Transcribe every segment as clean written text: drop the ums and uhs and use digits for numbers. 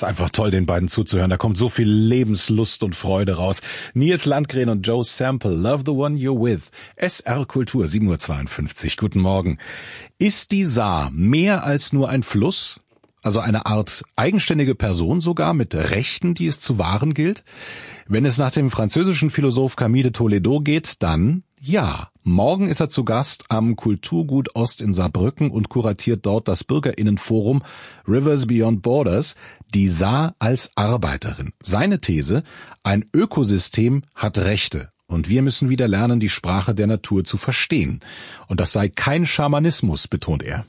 einfach toll, den beiden zuzuhören. Da kommt so viel Lebenslust und Freude raus. Nils Landgren und Joe Sample, Love the One You're With. SR Kultur, 7:52 Uhr. Guten Morgen. Ist die Saar mehr als nur ein Fluss? Also eine Art eigenständige Person sogar mit Rechten, die es zu wahren gilt? Wenn es nach dem französischen Philosoph Camille de Toledo geht, dann ja. Morgen ist er zu Gast am Kulturgut Ost in Saarbrücken und kuratiert dort das Bürgerinnenforum Rivers Beyond Borders, die Saar als Arbeiterin. Seine These: ein Ökosystem hat Rechte. Und wir müssen wieder lernen, die Sprache der Natur zu verstehen. Und das sei kein Schamanismus, betont er.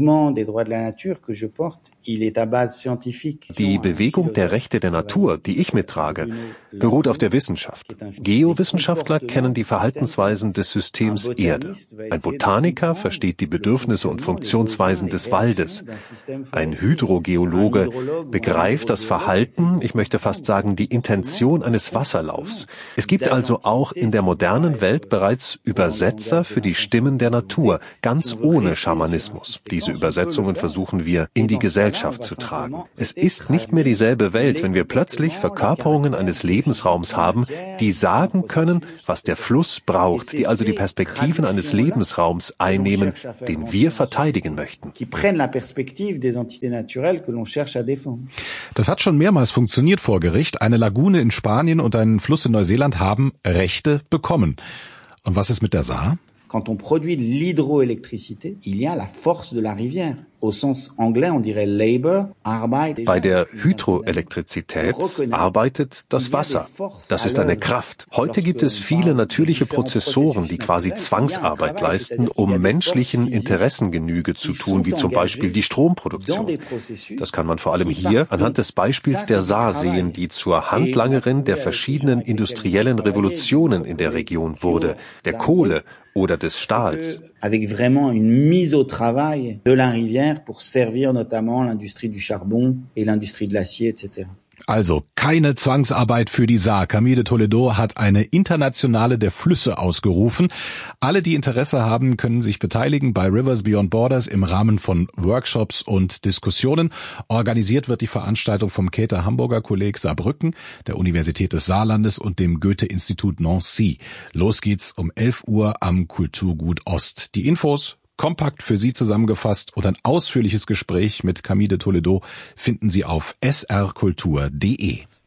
Die Bewegung der Rechte der Natur, die ich mittrage, beruht auf der Wissenschaft. Geowissenschaftler kennen die Verhaltensweisen des Systems Erde. Ein Botaniker versteht die Bedürfnisse und Funktionsweisen des Waldes. Ein Hydrogeologe begreift das Verhalten, ich möchte fast sagen, die Intention eines Wasserlaufs. Es gibt also auch in der modernen Welt bereits Übersetzer für die Stimmen der Natur, ganz ohne Schamanismus. Diese Übersetzungen versuchen wir in die Gesellschaft zu tragen. Es ist nicht mehr dieselbe Welt, wenn wir plötzlich Verkörperungen eines Lebensraums haben, die sagen können, was der Fluss braucht, die also die Perspektiven eines Lebensraums einnehmen, den wir verteidigen möchten. Das hat schon mehrmals funktioniert vor Gericht. Eine Lagune in Spanien und ein Fluss in Neuseeland haben Rechte bekommen. Und was ist mit der Saar? Quand on produit de l'hydroélectricité, il y a la force de la rivière. Au sens anglais, on dirait labor, Arbeit. Bei der Hydroelektrizität arbeitet das Wasser. Das ist eine Kraft. Heute gibt es viele natürliche Prozessoren, die quasi Zwangsarbeit leisten, um menschlichen Interessen Genüge zu tun, wie zum Beispiel die Stromproduktion. Das kann man vor allem hier anhand des Beispiels der Saar sehen, die zur Handlangerin der verschiedenen industriellen Revolutionen in der Region wurde, der Kohle oder des Stahls. Avec vraiment une mise au travail de la rivière pour servir notamment l'industrie du charbon et l'industrie de l'acier, etc. Also keine Zwangsarbeit für die Saar. Camille de Toledo hat eine Internationale der Flüsse ausgerufen. Alle, die Interesse haben, können sich beteiligen bei Rivers Beyond Borders im Rahmen von Workshops und Diskussionen. Organisiert wird die Veranstaltung vom Käther Hamburger Kolleg Saarbrücken, der Universität des Saarlandes und dem Goethe-Institut Nancy. Los geht's um 11 Uhr am Kulturgut Ost. Die Infos kompakt für Sie zusammengefasst und ein ausführliches Gespräch mit Camille de Toledo finden Sie auf srkultur.de.